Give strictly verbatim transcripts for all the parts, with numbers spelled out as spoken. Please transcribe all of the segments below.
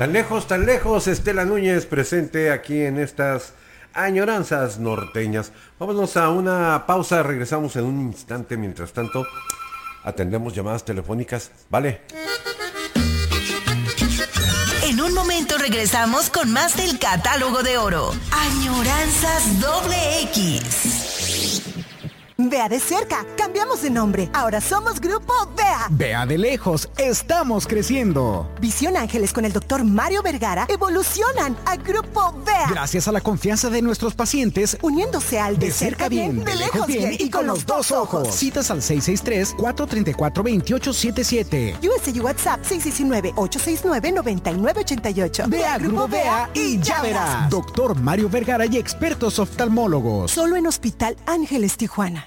Tan lejos, tan lejos, Estela Núñez presente aquí en estas añoranzas norteñas. Vámonos a una pausa, regresamos en un instante. Mientras tanto, atendemos llamadas telefónicas, ¿vale? En un momento regresamos con más del catálogo de oro. Añoranzas doble X. Vea de cerca, cambiamos de nombre. Ahora somos Grupo Vea. Vea de lejos, estamos creciendo. Visión Ángeles con el doctor Mario Vergara evolucionan a Grupo Vea. Gracias a la confianza de nuestros pacientes, uniéndose al de, de cerca bien, bien, de lejos bien, bien y con los dos ojos. Citas al seis seis tres, cuatro tres cuatro, dos ocho siete siete. U S U WhatsApp seis uno nueve, ocho seis nueve, nueve nueve ocho ocho. Vea Grupo Vea y ya verás. Doctor Mario Vergara y expertos oftalmólogos. Solo en Hospital Ángeles Tijuana.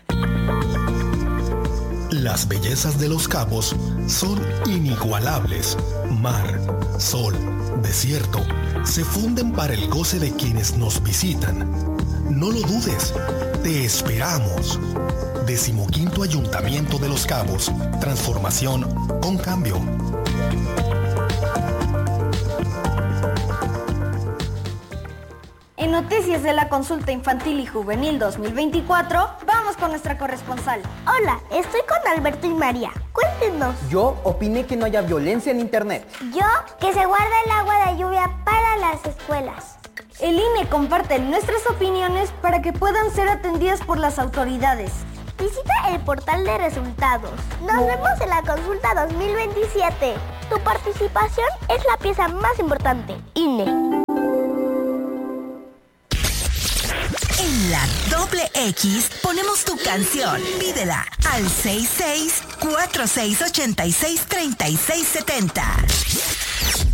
Las bellezas de Los Cabos son inigualables. Mar, sol, desierto, se funden para el goce de quienes nos visitan. No lo dudes, te esperamos. Decimoquinto Ayuntamiento de Los Cabos, transformación con cambio. En noticias de la consulta infantil y juvenil dos mil veinticuatro, vamos con nuestra corresponsal. Hola, estoy con Alberto y María. Cuéntenos. Yo opiné que no haya violencia en internet. Yo, que se guarda el agua de lluvia para las escuelas. El I N E comparte nuestras opiniones para que puedan ser atendidas por las autoridades. Visita el portal de resultados. Nos vemos en la consulta dos mil veintisiete. Tu participación es la pieza más importante. I N E. En la doble X ponemos tu canción. Pídela al seis seis cuatro seis ocho seis tres seis siete cero.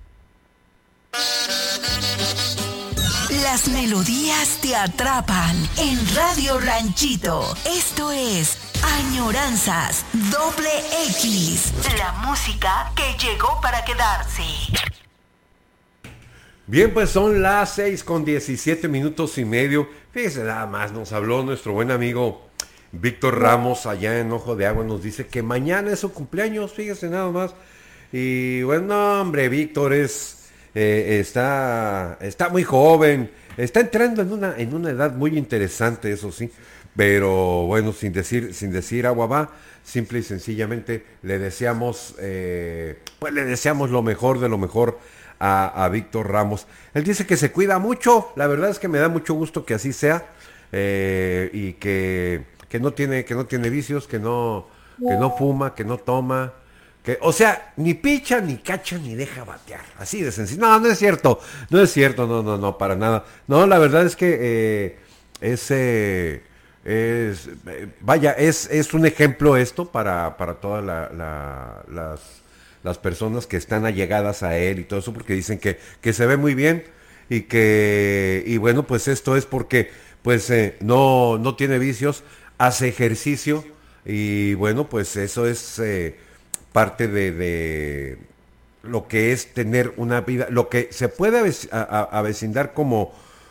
Las melodías te atrapan en Radio Ranchito. Esto es Añoranzas doble X. La música que llegó para quedarse. Bien, pues son las seis con diecisiete minutos y medio. Fíjese nada más, nos habló nuestro buen amigo Víctor Ramos allá en Ojo de Agua. Nos dice que mañana es su cumpleaños, fíjese nada más. Y bueno, hombre, Víctor es eh, está, está muy joven. Está entrando en una, en una edad muy interesante, eso sí. Pero bueno, sin decir, sin decir agua va, simple y sencillamente le deseamos, eh, pues le deseamos lo mejor de lo mejor a, a Víctor Ramos. Él dice que se cuida mucho, la verdad es que me da mucho gusto que así sea, eh, y que, que no tiene, que no tiene vicios, que no, que no fuma, que no toma, que, o sea, ni picha, ni cacha, ni deja batear, así de sencillo. No, no es cierto, no es cierto, no, no, no, para nada. No, la verdad es que eh, ese es, eh, vaya, es, es un ejemplo esto para, para todas la, la, las las personas que están allegadas a él y todo eso, porque dicen que, que se ve muy bien y que, y bueno, pues esto es porque pues eh, no, no tiene vicios, hace ejercicio y bueno, pues eso es eh, parte de, de lo que es tener una vida, lo que se puede avecindar como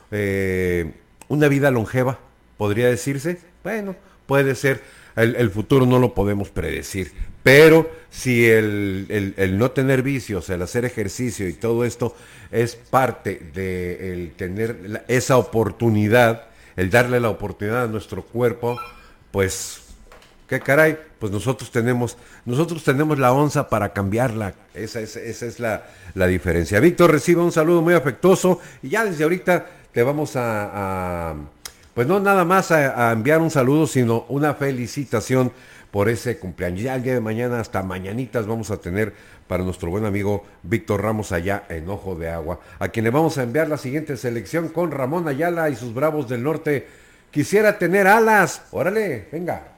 eh, una vida longeva, podría decirse. Bueno, puede ser, el, el futuro no lo podemos predecir. Pero si el, el, el no tener vicios, el hacer ejercicio y todo esto es parte de el tener la, esa oportunidad, el darle la oportunidad a nuestro cuerpo, pues, qué caray, pues nosotros tenemos, nosotros tenemos la onza para cambiarla. Esa es, esa es la, la diferencia. Víctor, recibe un saludo muy afectuoso y ya desde ahorita te vamos a, a pues no nada más a, a enviar un saludo, sino una felicitación por ese cumpleaños. Ya el día de mañana, hasta mañanitas, vamos a tener para nuestro buen amigo Víctor Ramos allá en Ojo de Agua, a quien le vamos a enviar la siguiente selección con Ramón Ayala y sus Bravos del Norte. Quisiera tener alas. Órale, venga.